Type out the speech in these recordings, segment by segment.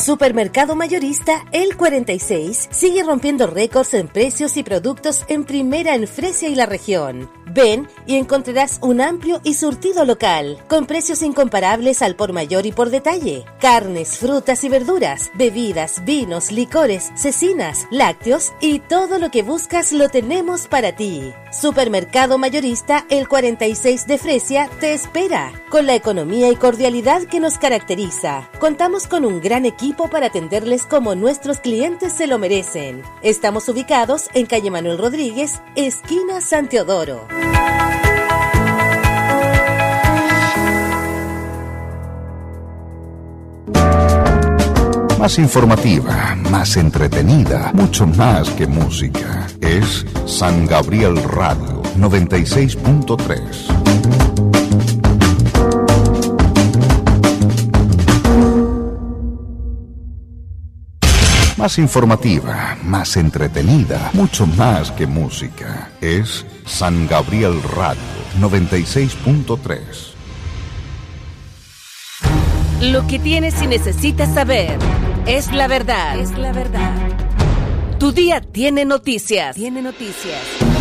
Supermercado Mayorista El 46 sigue rompiendo récords en precios y productos en primera en Fresia y la región. Ven y encontrarás un amplio y surtido local, con precios incomparables al por mayor y por detalle. Carnes, frutas y verduras, bebidas, vinos, licores, cecinas, lácteos y todo lo que buscas lo tenemos para ti. Supermercado Mayorista El 46 de Fresia te espera, con la economía y cordialidad que nos caracteriza. Contamos con un gran equipo para atenderles como nuestros clientes se lo merecen. Estamos ubicados en calle Manuel Rodríguez, esquina San Teodoro. Más informativa, más entretenida, mucho más que música. Es San Gabriel Radio 96.3. Más informativa, más entretenida, mucho más que música. Es San Gabriel Radio 96.3. Lo que tienes y necesitas saber es la verdad. Es la verdad. Tu día tiene noticias. Tiene noticias.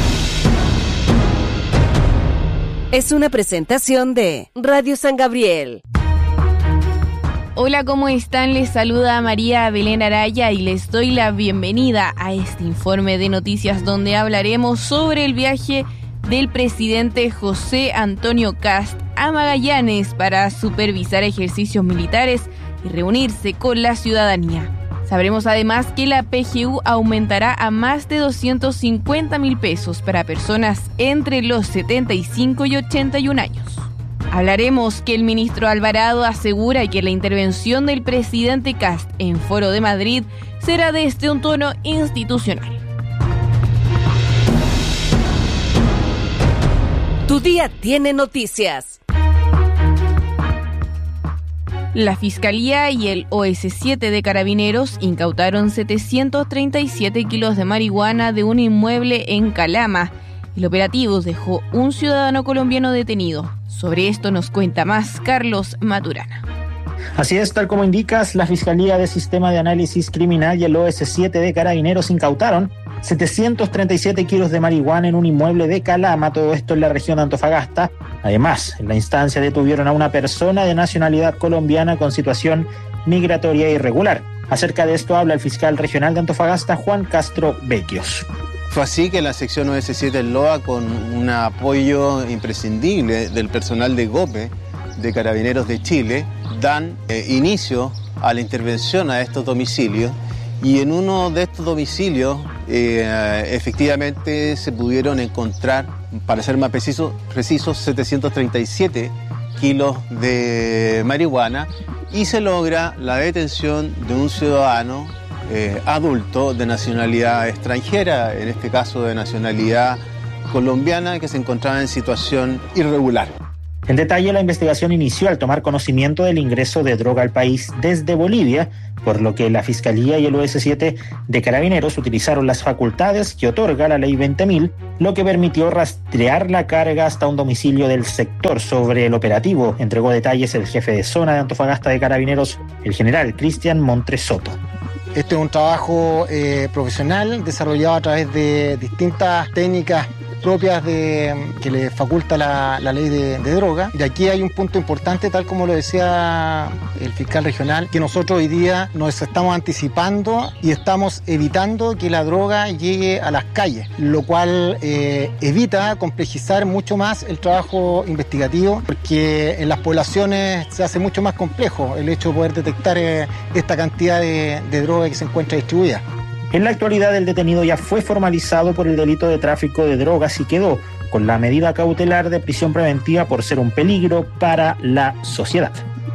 Es una presentación de Radio San Gabriel. Hola, ¿cómo están? Les saluda María Belén Araya y les doy la bienvenida a este informe de noticias donde hablaremos sobre el viaje del presidente José Antonio Kast a Magallanes para supervisar ejercicios militares y reunirse con la ciudadanía. Sabremos además que la PGU aumentará a más de 250.000 pesos para personas entre los 75 y 81 años. Hablaremos que el ministro Alvarado asegura que la intervención del presidente Kast en Foro de Madrid será desde un tono institucional. Tu día tiene noticias. La Fiscalía y el OS7 de Carabineros incautaron 737 kilos de marihuana de un inmueble en Calama. El operativo dejó un ciudadano colombiano detenido. Sobre esto nos cuenta más Carlos Maturana. Así es, tal como indicas, la Fiscalía de Sistema de Análisis Criminal y el OS7 de Carabineros incautaron 737 kilos de marihuana en un inmueble de Calama, todo esto en la región de Antofagasta. Además, en la instancia detuvieron a una persona de nacionalidad colombiana con situación migratoria irregular. Acerca de esto habla el fiscal regional de Antofagasta, Juan Castro Becchios. Fue así que la sección OS7 en Loa, con un apoyo imprescindible del personal de GOPE, de Carabineros de Chile, dan inicio a la intervención a estos domicilios. Y en uno de estos domicilios, efectivamente, se pudieron encontrar, para ser más precisos, 737 kilos de marihuana y se logra la detención de un ciudadano adulto de nacionalidad extranjera, en este caso de nacionalidad colombiana, que se encontraba en situación irregular. En detalle, la investigación inició al tomar conocimiento del ingreso de droga al país desde Bolivia, por lo que la Fiscalía y el OS7 de Carabineros utilizaron las facultades que otorga la Ley 20.000, lo que permitió rastrear la carga hasta un domicilio del sector. Sobre el operativo entregó detalles el jefe de zona de Antofagasta de Carabineros, el general Cristian Montresoto. Este es un trabajo profesional desarrollado a través de distintas técnicas propias que le faculta la ley de droga. Y aquí hay un punto importante, tal como lo decía el fiscal regional, que nosotros hoy día nos estamos anticipando y estamos evitando que la droga llegue a las calles, lo cual evita complejizar mucho más el trabajo investigativo, porque en las poblaciones se hace mucho más complejo el hecho de poder detectar esta cantidad de droga que se encuentra distribuida. En la actualidad, el detenido ya fue formalizado por el delito de tráfico de drogas y quedó con la medida cautelar de prisión preventiva por ser un peligro para la sociedad.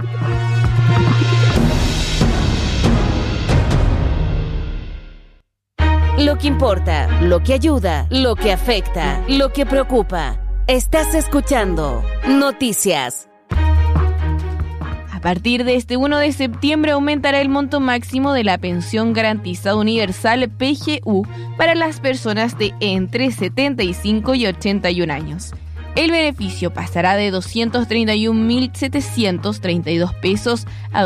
Lo que importa, lo que ayuda, lo que afecta, lo que preocupa. Estás escuchando Noticias. A partir de este 1 de septiembre aumentará el monto máximo de la pensión garantizada universal PGU para las personas de entre 75 y 81 años. El beneficio pasará de 231.732 pesos a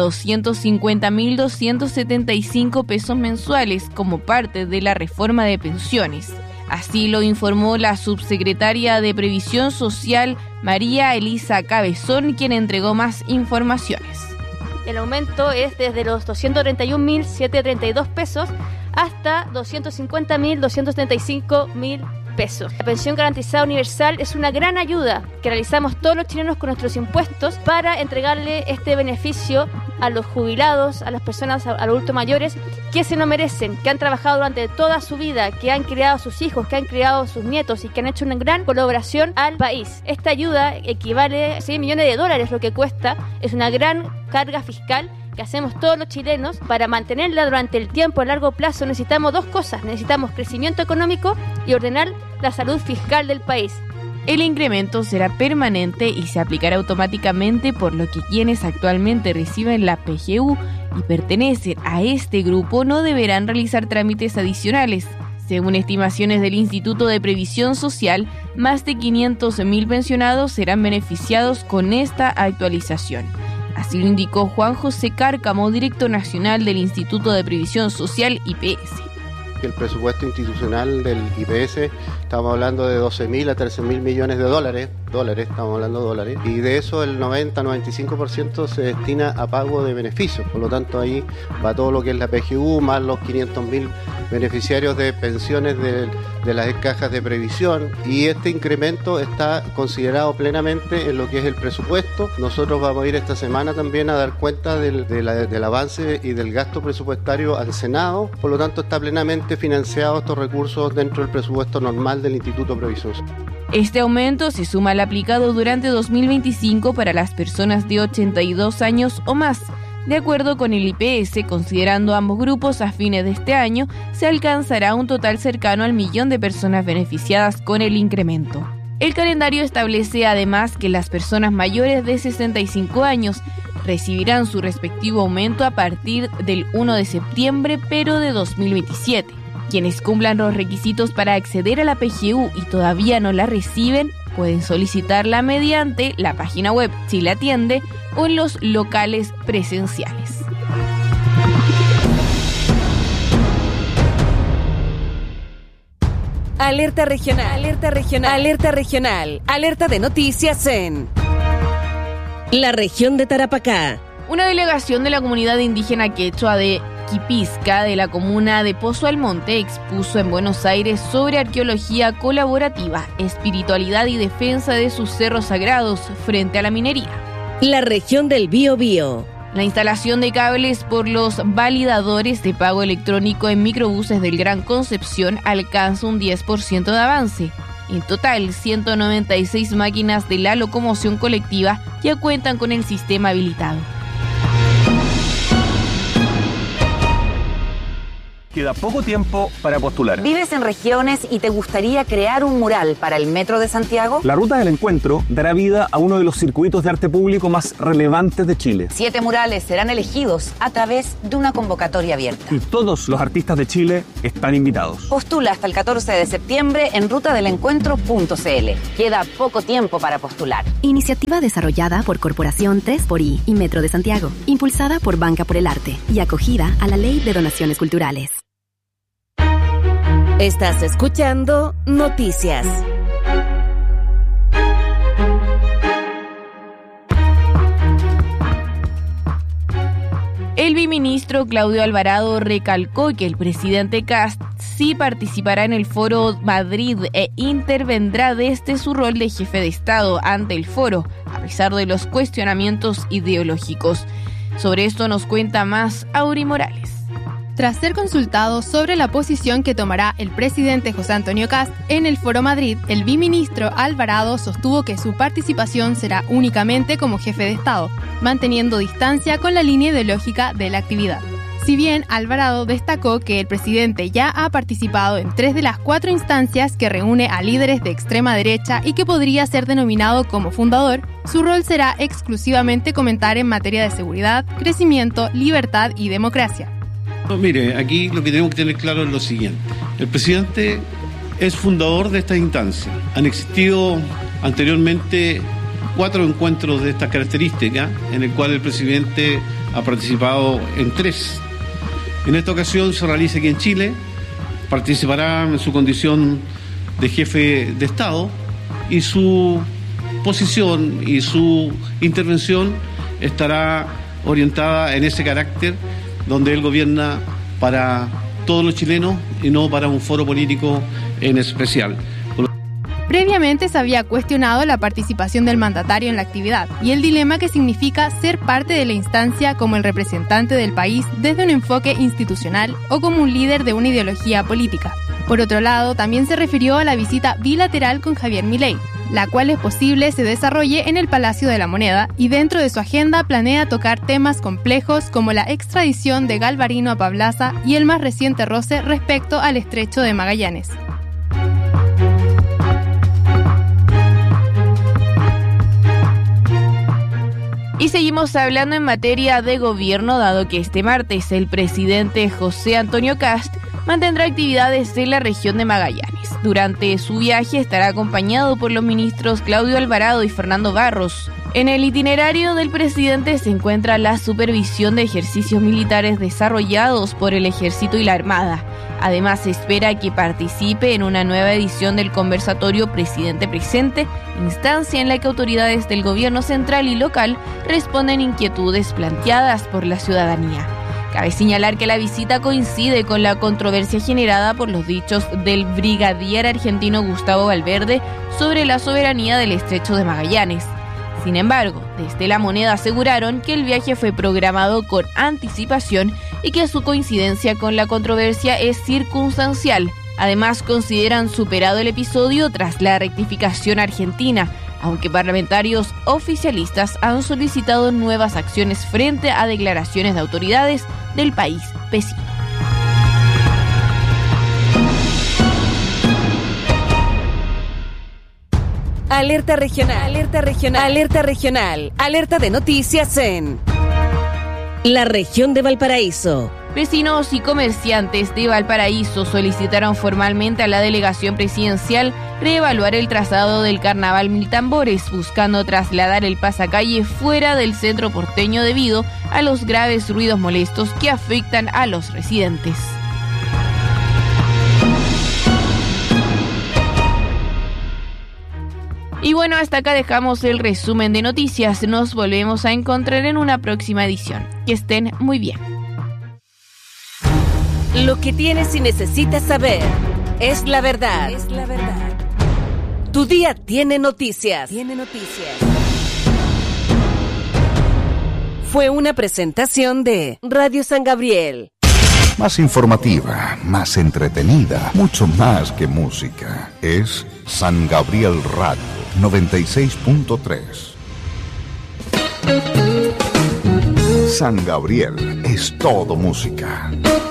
250.275 pesos mensuales como parte de la reforma de pensiones. Así lo informó la subsecretaria de Previsión Social, María Elisa Cabezón, quien entregó más informaciones. El aumento es desde los 231.732 pesos hasta 250.275 pesos. La pensión garantizada universal es una gran ayuda que realizamos todos los chilenos con nuestros impuestos para entregarle este beneficio a los jubilados, a las personas, a los adultos mayores que se lo merecen, que han trabajado durante toda su vida, que han criado a sus hijos, que han criado a sus nietos y que han hecho una gran colaboración al país. Esta ayuda equivale a $6 millones, lo que cuesta, es una gran carga fiscal que hacemos todos los chilenos. Para mantenerla durante el tiempo a largo plazo necesitamos dos cosas: necesitamos crecimiento económico y ordenar la salud fiscal del país. El incremento será permanente y se aplicará automáticamente, por lo que quienes actualmente reciben la PGU y pertenecen a este grupo no deberán realizar trámites adicionales. Según estimaciones del Instituto de Previsión Social, más de 500.000 pensionados serán beneficiados con esta actualización. Así lo indicó Juan José Cárcamo, director nacional del Instituto de Previsión Social IPS. El presupuesto institucional del IPS, estamos hablando de 12.000 a 13.000 millones de dólares, estamos hablando de dólares, y de eso el 90-95% se destina a pago de beneficios. Por lo tanto, ahí va todo lo que es la PGU, más los 500.000 beneficiarios de pensiones de las cajas de previsión, y este incremento está considerado plenamente en lo que es el presupuesto. Nosotros vamos a ir esta semana también a dar cuenta del avance y del gasto presupuestario al Senado. Por lo tanto, está plenamente financiado estos recursos dentro del presupuesto normal del Instituto de Previsión Social. Este aumento se suma al aplicado durante 2025 para las personas de 82 años o más. De acuerdo con el IPS, considerando ambos grupos a fines de este año, se alcanzará un total cercano al 1.000.000 de personas beneficiadas con el incremento. El calendario establece además que las personas mayores de 65 años recibirán su respectivo aumento a partir del 1 de septiembre, pero de 2027. Quienes cumplan los requisitos para acceder a la PGU y todavía no la reciben, pueden solicitarla mediante la página web Chile Atiende o en los locales presenciales. Alerta regional, alerta regional, alerta regional, alerta de noticias en la región de Tarapacá. Una delegación de la comunidad indígena quechua de Quipisca de la comuna de Pozo Almonte expuso en Buenos Aires sobre arqueología colaborativa, espiritualidad y defensa de sus cerros sagrados frente a la minería. La región del Biobío. La instalación de cables por los validadores de pago electrónico en microbuses del Gran Concepción alcanza un 10% de avance. En total, 196 máquinas de la locomoción colectiva ya cuentan con el sistema habilitado. Queda poco tiempo para postular. ¿Vives en regiones y te gustaría crear un mural para el Metro de Santiago? La Ruta del Encuentro dará vida a uno de los circuitos de arte público más relevantes de Chile. 7 murales serán elegidos a través de una convocatoria abierta. Y todos los artistas de Chile están invitados. Postula hasta el 14 de septiembre en rutadelencuentro.cl. Queda poco tiempo para postular. Iniciativa desarrollada por Corporación 3xI y Metro de Santiago, impulsada por Banca por el Arte y acogida a la Ley de Donaciones Culturales. Estás escuchando Noticias. El viceministro Claudio Alvarado recalcó que el presidente Kast sí participará en el Foro Madrid e intervendrá desde su rol de jefe de Estado ante el foro, a pesar de los cuestionamientos ideológicos. Sobre esto nos cuenta más Auri Morales. Tras ser consultado sobre la posición que tomará el presidente José Antonio Kast en el Foro Madrid, el viceministro Alvarado sostuvo que su participación será únicamente como jefe de Estado, manteniendo distancia con la línea ideológica de la actividad. Si bien Alvarado destacó que el presidente ya ha participado en 3 de las 4 instancias que reúne a líderes de extrema derecha y que podría ser denominado como fundador, su rol será exclusivamente comentar en materia de seguridad, crecimiento, libertad y democracia. Mire, aquí lo que tenemos que tener claro es lo siguiente. El presidente es fundador de esta instancia. Han existido anteriormente 4 encuentros de estas características, en el cual el presidente ha participado en 3. En esta ocasión se realiza aquí en Chile, participará en su condición de jefe de Estado y su posición y su intervención estará orientada en ese carácter donde él gobierna para todos los chilenos y no para un foro político en especial. Previamente se había cuestionado la participación del mandatario en la actividad y el dilema que significa ser parte de la instancia como el representante del país desde un enfoque institucional o como un líder de una ideología política. Por otro lado, también se refirió a la visita bilateral con Javier Milei, la cual es posible se desarrolle en el Palacio de la Moneda y dentro de su agenda planea tocar temas complejos como la extradición de Galvarino a Pablaza y el más reciente roce respecto al Estrecho de Magallanes. Y seguimos hablando en materia de gobierno, dado que este martes el presidente José Antonio Kast mantendrá actividades en la región de Magallanes. Durante su viaje estará acompañado por los ministros Claudio Alvarado y Fernando Barros. En el itinerario del presidente se encuentra la supervisión de ejercicios militares desarrollados por el Ejército y la Armada. Además, se espera que participe en una nueva edición del conversatorio Presidente Presente, instancia en la que autoridades del gobierno central y local responden inquietudes planteadas por la ciudadanía. Cabe señalar que la visita coincide con la controversia generada por los dichos del brigadier argentino Gustavo Valverde sobre la soberanía del Estrecho de Magallanes. Sin embargo, desde La Moneda aseguraron que el viaje fue programado con anticipación y que su coincidencia con la controversia es circunstancial. Además, consideran superado el episodio tras la rectificación argentina, aunque parlamentarios oficialistas han solicitado nuevas acciones frente a declaraciones de autoridades del país vecino. Alerta regional, alerta regional, alerta regional, alerta de noticias en la región de Valparaíso. Vecinos y comerciantes de Valparaíso solicitaron formalmente a la delegación presidencial reevaluar el trazado del Carnaval Mil Tambores, buscando trasladar el pasacalle fuera del centro porteño debido a los graves ruidos molestos que afectan a los residentes. Y bueno, hasta acá dejamos el resumen de noticias. Nos volvemos a encontrar en una próxima edición. Que estén muy bien. Lo que tienes y necesitas saber es la verdad. Es la verdad. Tu día tiene noticias. Fue una presentación de Radio San Gabriel. Más informativa, más entretenida, mucho más que música. Es San Gabriel Radio 96.3. San Gabriel es todo música.